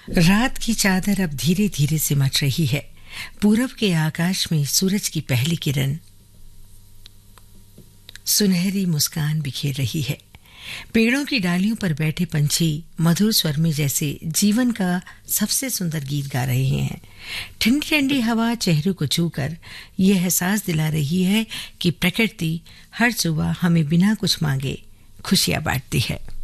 रात की चादर अब धीरे धीरे सिमट रही है। पूरब के आकाश में सूरज की पहली किरण सुनहरी मुस्कान बिखेर रही है। पेड़ों की डालियों पर बैठे पंछी मधुर स्वर में जैसे जीवन का सबसे सुंदर गीत गा रहे हैं। ठंडी ठंडी हवा चेहरों को छूकर यह एहसास दिला रही है कि प्रकृति हर सुबह हमें बिना कुछ मांगे खुशियां बांटती है।